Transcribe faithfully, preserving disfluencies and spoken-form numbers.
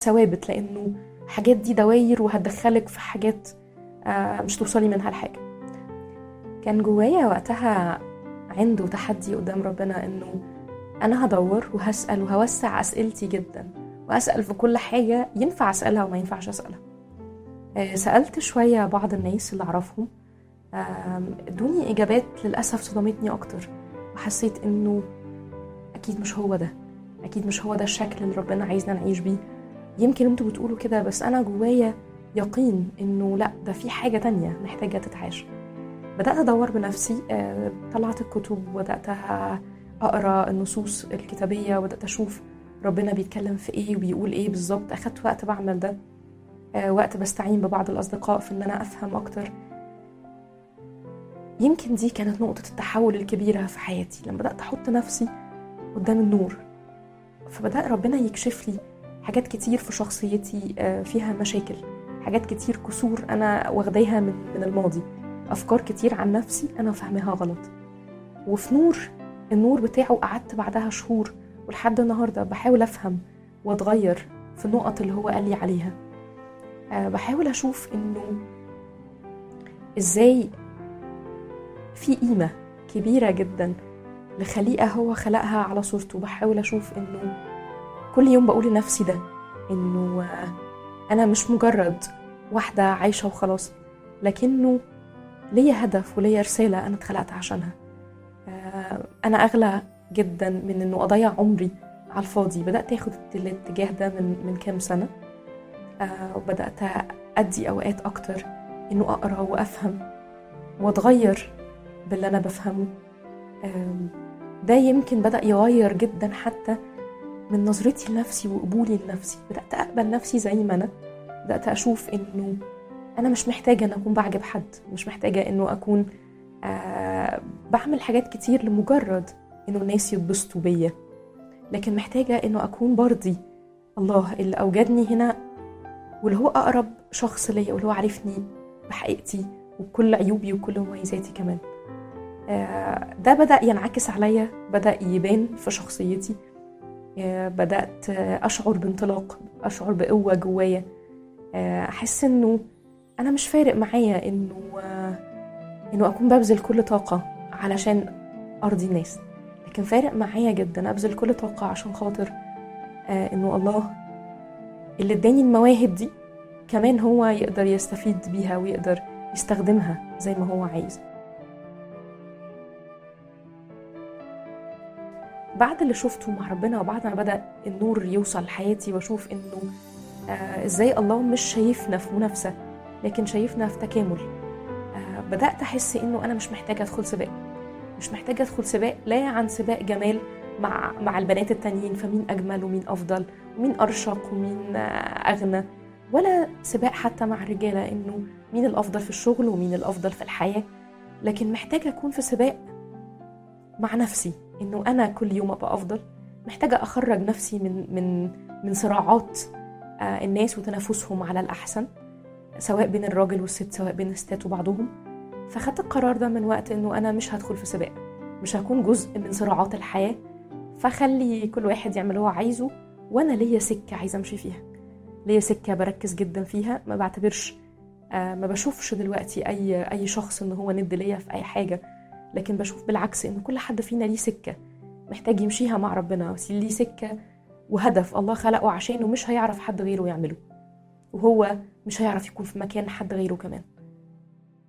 ثوابت، لانه حاجات دي دواير وهتدخلك في حاجات مش توصلي منها لحاجة. كان جوايا وقتها عنده تحدي قدام ربنا، انه انا هدور وهسأل وهوسع اسئلتي جدا، واسأل في كل حاجة ينفع اسألها وما ينفعش اسألها. سألت شوية بعض الناس اللي اعرفهم، ادوني اجابات للأسف صدمتني اكتر، وحسيت انه اكيد مش هو ده، اكيد مش هو ده الشكل اللي ربنا عايزنا نعيش بيه. يمكن انتوا بتقولوا كده، بس انا جوايا يقين انه لا، ده في حاجة تانية محتاجة تتعاش. بدأت ادور بنفسي، طلعت الكتب وبدأت اقرا النصوص الكتابية، وبدأت اشوف ربنا بيتكلم في ايه وبيقول ايه بالظبط. اخدت وقت بعمل ده، وقت بستعين ببعض الاصدقاء في ان انا افهم اكتر. يمكن دي كانت نقطة التحول الكبيرة في حياتي، لما بدأت احط نفسي قدام النور، فبدأ ربنا يكشف لي حاجات كتير في شخصيتي فيها مشاكل، حاجات كتير كسور أنا واخداها من من الماضي، أفكار كتير عن نفسي أنا فهمها غلط. وفي نور النور بتاعه قعدت بعدها شهور، ولحد النهاردة بحاول أفهم وأتغير في النقط اللي هو قال لي عليها. أه بحاول أشوف إنه إزاي في قيمة كبيرة جدا لخليقة هو خلقها على صورته. بحاول أشوف إنه كل يوم بقول لنفسي ده، إنه أنا مش مجرد واحدة عايشة وخلاص، لكنه ليا هدف وليا رسالة أنا اتخلقت عشانها. أنا أغلى جدا من إنه أضيع عمري على الفاضي. بدأت أخد الاتجاه ده من من كام سنة، وبدأت أدي أوقات أكتر إنه أقرأ وأفهم وأتغير باللي أنا بفهمه. ده يمكن بدأ يغير جدا حتى من نظرتي لنفسي وقبولي لنفسي. بدأت أقبل نفسي زي ما أنا، بدأت أشوف إنه أنا مش محتاجة أن أكون بعجب حد، مش محتاجة إنه أكون آه بعمل حاجات كتير لمجرد إنه الناس يتبسطوا بيا، لكن محتاجة إنه أكون برضي الله اللي أوجدني هنا، واللي هو أقرب شخص ليا، واللي هو عارفني بحقيقتي وبكل عيوبي وكل مميزاتي كمان. آه ده بدأ ينعكس عليا، بدأ يبان في شخصيتي. آه بدأت أشعر بانطلاق، أشعر بقوة جوايا، آه أحس إنه أنا مش فارق معايا إنه آه إنه أكون ببذل كل طاقة علشان أرضي الناس، لكن فارق معايا جدا أبذل كل طاقة عشان خاطر آه إنه الله اللي اداني المواهب دي كمان هو يقدر يستفيد بيها ويقدر يستخدمها زي ما هو عايز. بعد اللي شفته مع ربنا، وبعد ما بدأ النور يوصل لحياتي واشوف إنه آه إزاي الله مش شايفنا في منافسة، لكن شايفنا في تكامل، آه بدأت أحس إنه أنا مش محتاجة أدخل سباق، مش محتاجة أدخل سباق لا عن سباق جمال مع مع البنات التانيين، فمين أجمل ومين أفضل ومين أرشق ومين أغنى، ولا سباق حتى مع الرجالة إنه مين الأفضل في الشغل ومين الأفضل في الحياة، لكن محتاجة أكون في سباق مع نفسي، إنه أنا كل يوم أبقى أفضل. محتاجة أخرج نفسي من من من صراعات الناس وتنافسهم على الأحسن، سواء بين الراجل والست، سواء بين الستات وبعضهم. فخدت القرار ده من وقت إنه أنا مش هدخل في سباق، مش هكون جزء من صراعات الحياة، فخلي كل واحد يعمل هو عايزه، وأنا ليا سكة عايزة أمشي فيها، ليا سكة بركز جدا فيها. ما بعتبرش آه ما بشوفش دلوقتي أي أي شخص إنه هو ند ليا في أي حاجة، لكن بشوف بالعكس إن كل حد فينا ليه سكة محتاج يمشيها مع ربنا، ليه سكة وهدف الله خلقه عشانه مش هيعرف حد غيره يعمله، وهو مش هيعرف يكون في مكان حد غيره كمان.